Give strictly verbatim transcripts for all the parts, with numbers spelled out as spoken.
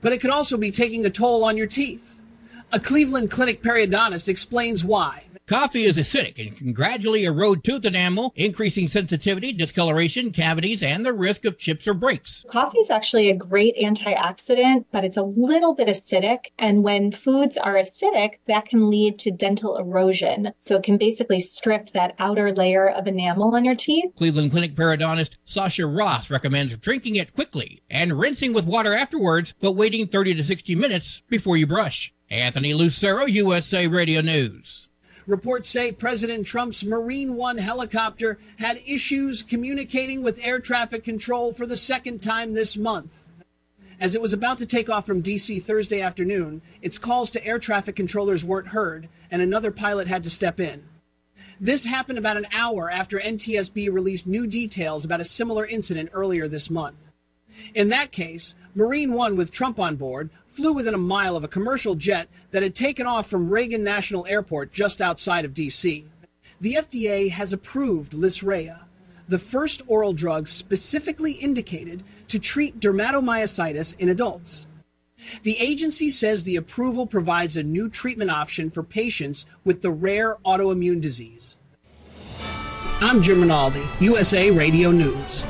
But it could also be taking a toll on your teeth. A Cleveland Clinic periodontist explains why. Coffee is acidic and can gradually erode tooth enamel, increasing sensitivity, discoloration, cavities, and the risk of chips or breaks. Coffee is actually a great antioxidant, but it's a little bit acidic. And when foods are acidic, that can lead to dental erosion. So it can basically strip that outer layer of enamel on your teeth. Cleveland Clinic periodontist Sasha Ross recommends drinking it quickly and rinsing with water afterwards, but waiting thirty to sixty minutes before you brush. Anthony Lucero, U S A Radio News. Reports say President Trump's Marine One helicopter had issues communicating with air traffic control for the second time this month. As it was about to take off from D C Thursday afternoon, its calls to air traffic controllers weren't heard, and another pilot had to step in. This happened about an hour after N T S B released new details about a similar incident earlier this month. In that case, Marine One with Trump on board flew within a mile of a commercial jet that had taken off from Reagan National Airport just outside of D C. The F D A has approved Lisrea, the first oral drug specifically indicated to treat dermatomyositis in adults. The agency says the approval provides a new treatment option for patients with the rare autoimmune disease. I'm Jim Rinaldi, U S A Radio News.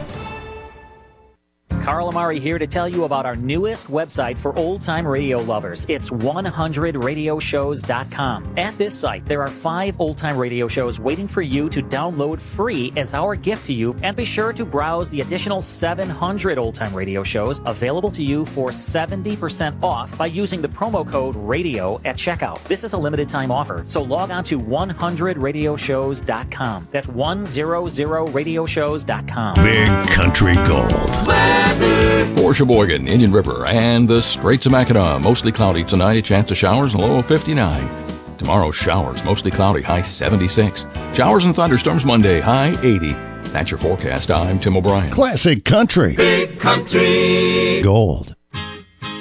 Carl Amari here to tell you about our newest website for old-time radio lovers. It's one hundred radio shows dot com. At this site, there are five old-time radio shows waiting for you to download free as our gift to you, and be sure to browse the additional seven hundred old-time radio shows available to you for seventy percent off by using the promo code RADIO at checkout. This is a limited-time offer, so log on to one hundred radio shows dot com. That's one hundred radio shows dot com. Big Country Gold. For Sheboygan, Indian River, and the Straits of Mackinac. Mostly cloudy tonight, a chance of showers, a low of fifty-nine. Tomorrow, showers, mostly cloudy, high seventy-six. Showers and thunderstorms Monday, high eighty. That's your forecast. I'm Tim O'Brien. Classic Country. Big Country Gold.